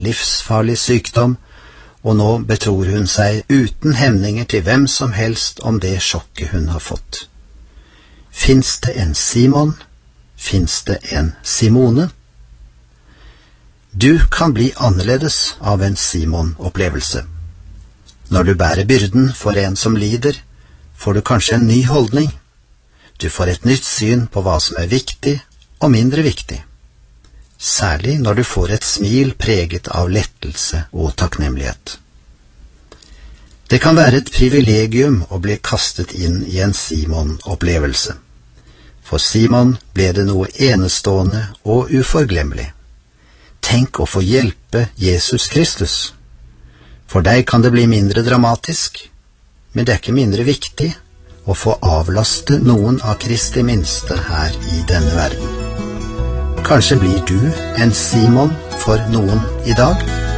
livsfarlig sykdom, og nå betror hun seg uten hemninger til hvem som helst om det sjokket hun har fått. Fins det en Simon? Fins det en Simone? Du kan bli annerledes av en Simon-opplevelse. Når du bærer byrden for en som lider, får du kanskje en ny holdning. Du får et nytt syn på hva som er viktig og mindre viktig. Særlig når du får et smil preget av lettelse og takknemlighet. Det kan være et privilegium å bli kastet inn i en Simon-opplevelse. For Simon ble det noe enestående og uforglemmelig. Tenk å få hjelpe Jesus Kristus. For deg kan det bli mindre dramatisk, men det er ikke mindre viktig å få avlaste noen av Kristi minste her i denne verden. Kanskje blir du en Simon for noen i dag?